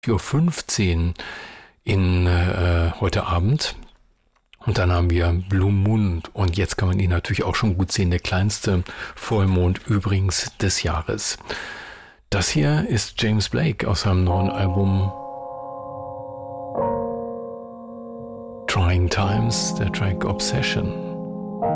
4:15 in heute Abend. Und dann haben wir Blue Moon und jetzt kann man ihn natürlich auch schon gut sehen, der kleinste Vollmond übrigens des Jahres. Das hier ist James Blake aus seinem neuen Album Trying Times, der Track Obsession.